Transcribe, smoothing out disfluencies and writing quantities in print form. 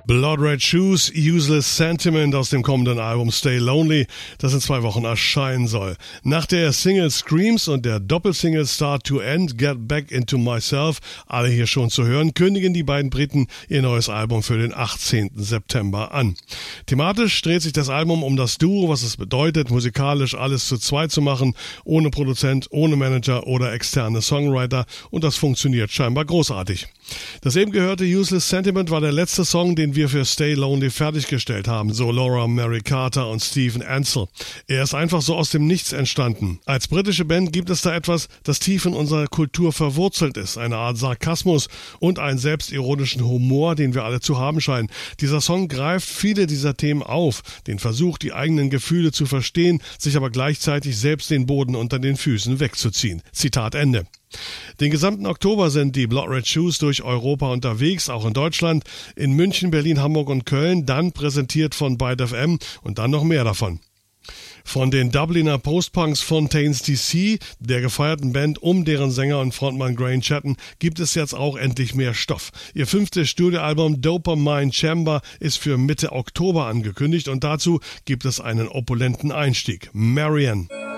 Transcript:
Blood Red Shoes, Useless Sentiment aus dem kommenden Album Stay Lonely, das in 2 Wochen erscheinen soll. Nach der Single Screams und der Doppelsingle Start to End, Get Back Into Myself, alle hier schon zu hören, kündigen die beiden Briten ihr neues Album für den 18. September an. Thematisch dreht sich das Album um das Duo, was es bedeutet, musikalisch alles zu zweit zu machen, ohne Produzent, ohne Manager oder externe Songwriter, und das funktioniert scheinbar großartig. Das eben gehörte Useless Sentiment war der letzte Song, den wir für Stay Lonely fertiggestellt haben, so Laura Mary Carter und Stephen Ansel. Er ist einfach so aus dem Nichts entstanden. Als britische Band gibt es da etwas, das tief in unserer Kultur verwurzelt ist, eine Art Sarkasmus und einen selbstironischen Humor, den wir alle zu haben scheinen. Dieser Song greift viele dieser Themen auf, den Versuch, die eigenen Gefühle zu verstehen, sich aber gleichzeitig selbst den Boden unter den Füßen wegzuziehen. Zitat Ende. Den gesamten Oktober sind die Blood Red Shoes durch Europa unterwegs, auch in Deutschland, in München, Berlin, Hamburg und Köln, dann präsentiert von Byte FM und dann noch mehr davon. Von den Dubliner Postpunks Fontaines DC, der gefeierten Band um deren Sänger und Frontmann Graham Chatton, gibt es jetzt auch endlich mehr Stoff. Ihr 5. Studioalbum Dopamine Chamber ist für Mitte Oktober angekündigt und dazu gibt es einen opulenten Einstieg. Marianne.